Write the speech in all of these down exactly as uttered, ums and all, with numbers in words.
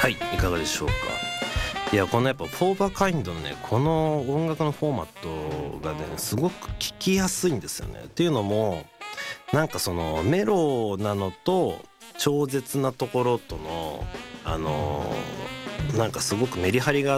はい、いかがでしょうか。いや、このやっぱフォーバーカインドのね、この音楽のフォーマットがねすごく聴きやすいんですよね。っていうのもなんかそのメロなのと超絶なところとのあのー、なんかすごくメリハリがあって、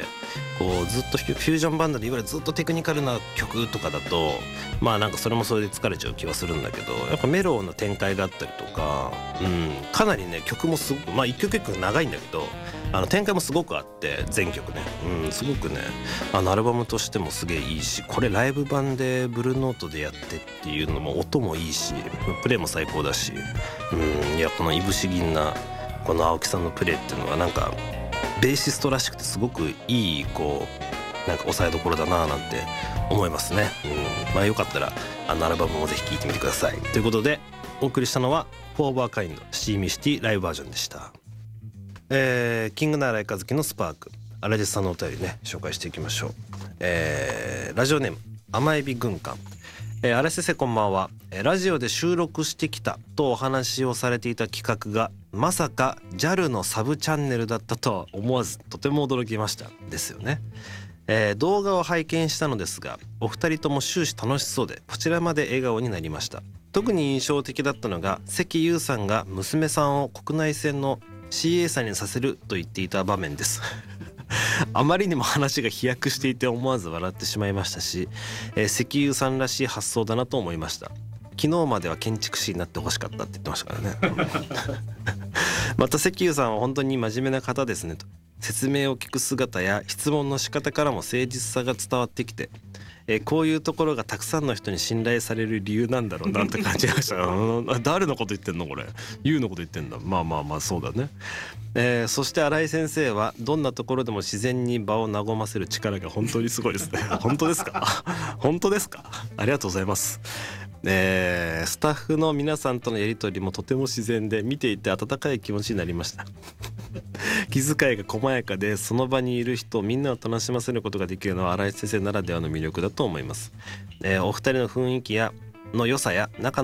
こうずっとフュージョンバンドでいわゆるずっとテクニカルな曲とかだとまあなんかそれもそれで疲れちゃう気はするんだけど、やっぱメローな展開があったりとか、うん、かなりね曲もすごくまあ一曲一曲長いんだけど、あの展開もすごくあって全曲ね、うん、すごくねあのアルバムとしてもすげえいいし、これライブ版でブルーノートでやってっていうのも音もいいしプレイも最高だし、うん、いやこのいぶし銀なこの青木さんのプレイっていうのはなんかベーシストらしくてすごくいいこうなんか抑えどころだななんて思いますね、うん、まあよかったらあのアルバムもぜひ聴いてみてください。ということでお送りしたのはフォーバーカインドスチーミーシティライブバージョンでした。えー、キングナーライカズキのスパーク、荒地さんのお便りね紹介していきましょう。えー、ラジオネーム甘エビ軍艦、えー、荒地先生こんばんは。ラジオで収録してきたとお話をされていた企画がまさか ジャル のサブチャンネルだったとは思わずとても驚きましたですよね。えー、動画を拝見したのですがお二人とも終始楽しそうでこちらまで笑顔になりました。特に印象的だったのが関優さんが娘さんを国内線の シーエー さんにさせると言っていた場面ですあまりにも話が飛躍していて思わず笑ってしまいましたし、えー、関優さんらしい発想だなと思いました。昨日までは建築士になってほしかったって言ってましたからねまた関優さんは本当に真面目な方ですねと、説明を聞く姿や質問の仕方からも誠実さが伝わってきて、えー、こういうところがたくさんの人に信頼される理由なんだろうなって感じました誰のこと言ってんのこれ、ユウのこと言ってんだ。まあまあまあそうだね。えー、そして新井先生はどんなところでも自然に場を和ませる力が本当にすごいですね本当ですか本当ですか、ありがとうございます。えー、スタッフの皆さんとのやり取りもとても自然で見ていて温かい気持ちになりました気遣いが細やかでその場にいる人みんなを楽しませることができるのは新井先生ならではの魅力だと思います。えー、お二人の雰囲気やの良さや仲